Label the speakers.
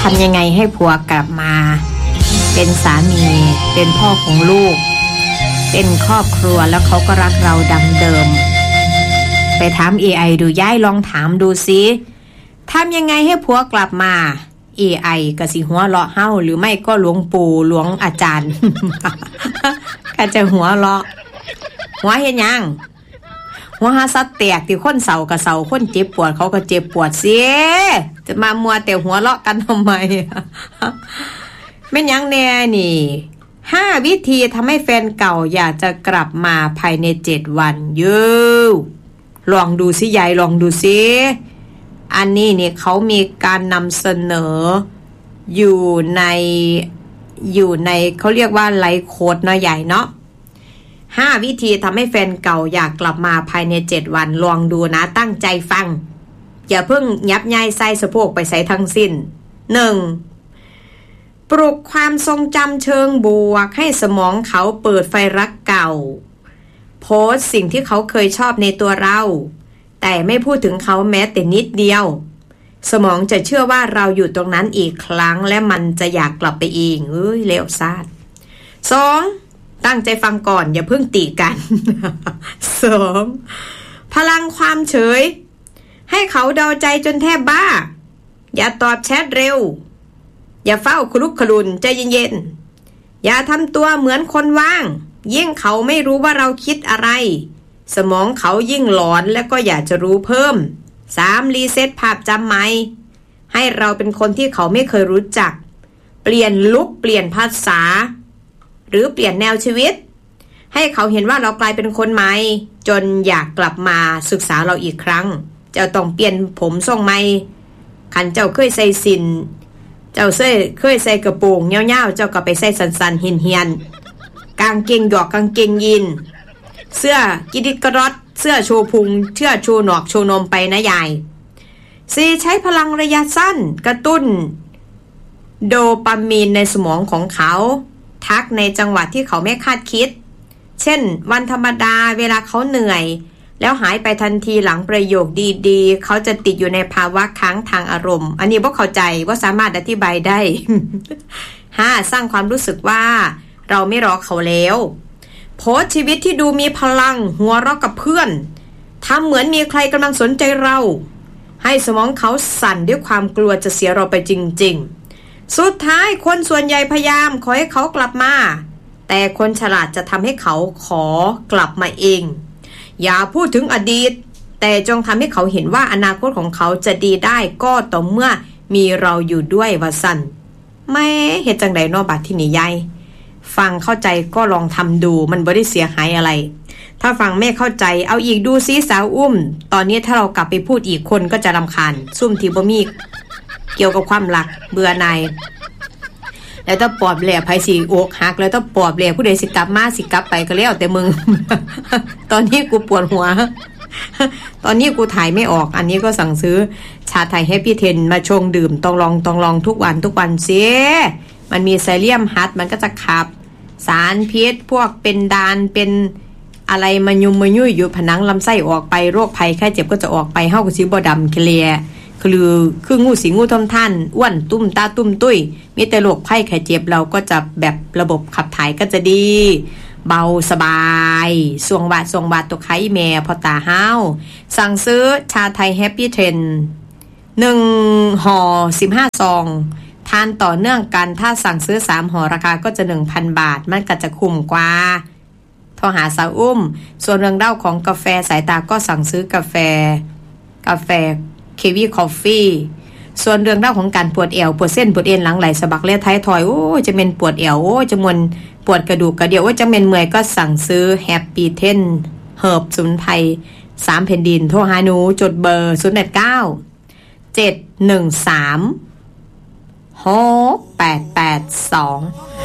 Speaker 1: ำยังไงให้ผัวกลับมาเป็นสามีเป็นพ่อของลูกเป็นครอบครัวแล้วเขาก็รักเราดังเดิมไปถาม AI ดูย้ายลองถามดูสิทำยังไงให้ผัวกลับมา AI ก็สิหัวเราะเฮาหรือไม่ก็หลวงปู่หลวงอาจารย์ ก็จะหัวเราะหัวเฮ็ดหยังหัวหาสัตว์แตกที่คนเศร้าก็เศร้าคนเจ็บปวดเขาก็เจ็บปวดเสียจะมามัวแต่หัวเราะกันทำไม แม่นหยังแน่นี่5 วิธีทำให้แฟนเก่าอยากจะกลับมาภายใน7 วันลองดูสิยายลองดูสิอันนี้เนี่ยเขามีการนำเสนออยู่ในเขาเรียกว่าไลฟ์โค้ดเนาะใหญ่เนาะ5 วิธีทำให้แฟนเก่าอยากกลับมาภายใน7 วันลองดูนะตั้งใจฟังอย่าเพิ่งยับยั้งไส้สะโพกไปใส่ทั้งสิ้น 1. ปลุกความทรงจำเชิงบวกให้สมองเขาเปิดไฟรักเก่าโพสต์สิ่งที่เขาเคยชอบในตัวเราแต่ไม่พูดถึงเขาแม้แต่นิดเดียวสมองจะเชื่อว่าเราอยู่ตรงนั้นอีกครั้งและมันจะอยากกลับไปเองเลวซาด 2. ตั้งใจฟังก่อนอย่าเพิ่งตีกัน 2. พลังความเฉยให้เขาเดาใจจนแทบบ้าอย่าตอบแชทเร็วอย่าเฝ้าคลุกคลุนใจเย็นๆอย่าทำตัวเหมือนคนว่างยิ่งเขาไม่รู้ว่าเราคิดอะไรสมองเขายิ่งหลอนและก็อยากจะรู้เพิ่ม 3. รีเซ็ตภาพจำใหม่ให้เราเป็นคนที่เขาไม่เคยรู้จักเปลี่ยนลุคเปลี่ยนภาษาหรือเปลี่ยนแนวชีวิตให้เขาเห็นว่าเรากลายเป็นคนใหม่จนอยากกลับมาศึกษาเราอีกครั้งเจ้าต้องเปลี่ยนผมทรงใหม่ขันเจ้าเคยใส่สินเจ้าเคยใส่กระโปรงเงี้ยวๆเจ้าก็ไปใส่สันๆเฮียนๆกางเกงหยอกกางเกงยีนเสื้อกิดิกรอดเสื้อโชว์พุงเสื้อโชว์หนอกโชว์นมไปนะยาย4. ใช้พลังระยะสั้นกระตุ้นโดปามีนในสมองของเขาทักในจังหวะที่เขาไม่คาดคิดเช่นวันธรรมดาเวลาเขาเหนื่อยแล้วหายไปทันทีหลังประโยคดีๆเขาจะติดอยู่ในภาวะค้างทางอารมณ์อันนี้บ่เข้าใจว่าสามารถอธิบายได้ 5. สร้างความรู้สึกว่าเราไม่รอเขาแล้วโพสต์ชีวิตที่ดูมีพลังหัวเราะกับเพื่อนทำเหมือนมีใครกำลังสนใจเราให้สมองเขาสั่นด้วยความกลัวจะเสียเราไปจริงๆสุดท้ายคนส่วนใหญ่พยายามขอให้เขากลับมาแต่คนฉลาดจะทำให้เขาขอกลับมาเองอย่าพูดถึงอดีตแต่จงทำให้เขาเห็นว่าอนาคตของเขาจะดีได้ก็ต่อเมื่อมีเราอยู่ด้วยว่าสั่นไม่เหตุจังใดนอบัดที่นี่ยายฟังเข้าใจก็ลองทำดูมันไม่ได้เสียหายอะไรถ้าฟังไม่เข้าใจเอาอีกดูซิสาวอุ้มตอนนี้ถ้าเรากลับไปพูดอีกคนก็จะรำคาญซุ่มที่บ่มีเกี่ยวกับความรักเบื่อหน่ายแล้วถ้าปอบแหล่ไผสิอกหักแล้วถ้าปอบแหล่ผู้ใดสิกลับมาสิกลับไปก็แล้วแต่มึง ตอนนี้กูปวดหัว ตอนนี้กูถ่ายไม่ออกอันนี้ก็สั่งซื้อชาไทยแฮปปี้เทนมาชงดื่มต้องลองทุกวันเสียมันมีไซเลียมฮัดมันก็จะขับสารพิษพวกเป็นดานเป็นอะไรมายุ่ยอยู่ผนังลำไส้ออกไปโรคภัยไข้เจ็บก็จะออกไปเฮาก็สิบ่ดำเคลียคืองูสิงูทมท่านอ้วนตุ้มตาตุ้มตุ้ยมีแต่โรคภัยไข้เจ็บเราก็จะแบบระบบขับถ่ายก็จะดีเบาสบายสวงบาทตัวไข่แม่พอตาห้าวสั่งซื้อชาไทยแฮปปี้เทน1ห่อ15ซองทานต่อเนื่องกันถ้าสั่งซื้อ3ห่อราคาก็จะ 1,000 บาทมันก็จะคุ้มกว่าโทรหาสาวอุ้มส่วนเรื่องเล่าของกาแฟสายตาก็สั่งซื้อกาแฟเควีคอฟฟี่ส่วนเรื่องเล่าของการปวดเอวปวดเส้นปวดเอ็นหลังไหล่สะบักและท้ายทอยโอ้จะเป็นปวดเอวโอ้จะมวนปวดกระดูกกระเดี่ยวว่าจะเป็นเมื่อยก็สั่งซื้อแฮปปี้เทนเฮิร์บสมุนไพร3แผ่นดินโทรหาหนูจดเบอร์089 713 6882